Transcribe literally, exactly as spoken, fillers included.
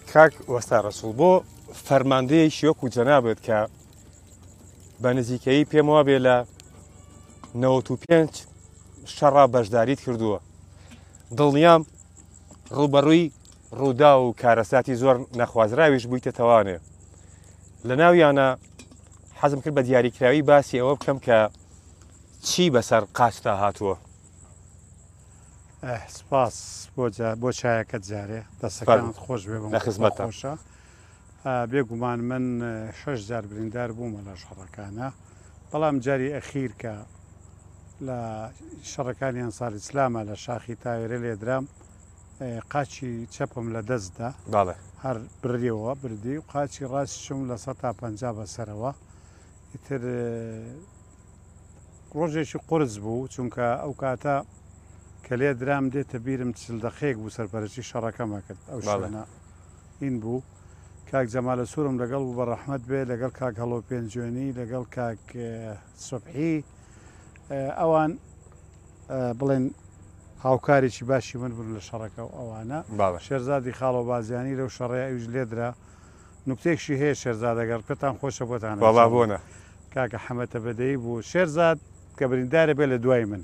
کاک وەستا ڕەسوڵ بۆ فەرماندەیەکی وەکو جەنابێت کە بە نزیکەیی پێم وا بێ لە نەوەت و پێنج شەڕا بەشداریت کردووە، دڵنیام ڕوبەڕووی ڕوودا و کارەساتی زۆر نەخوازراویش بوویتە تەوانێ. لە ناویانە حەزم کرد بە دیاریکراوی باسی ئەوە بکەم کە چی بەسەر قاچتا هاتووە. سپاس بۆ چایەکەت جارێ دەستەکانت خۆش بێ لە خزمەتە. خۆشە. بێگومان من شەش جار بریندار بوومە لە شەڕەکانە، بەڵام جاری ئەخیر کە لە شەڕەکانی ئەنساری ئیسلامە لە شاخی تاوێرە لێدرام قاچی چەپم لە دەستدا هەر بردیەوە بردی و قاچی ڕاستیشم لە سە تا پەنجا بەسەرەوە. ئیتر ڕۆژێکی قورس بوو چونکە ئەو کاتە کە لێ درام دێتە بیرم چل دەقەیەک بوو سەرپەرشتی شەڕەکەمە کرد. ئەو شانە این بوو. کاک جەمالە سوورم لەگەڵ بوو بە ڕەحمەت بێ، لەگەڵ کاک هەڵۆ پێنجێنی، لەگەڵ کاک سوبحی، ئەوان بڵێن هاوکارێکی باشی من بوون لە شەڕەکە و ئەوانە. شێرزادی خاڵۆ بازیانی لەو شەڕەیە ئەویش لێدرا. نوکتێکشی هەیە شێرزادەگەر پێتان خۆشە بۆتان بۆنە کاکە حەمەتە بەدەی بوو. شێرزاد کە بریندارە بێ لە دوای من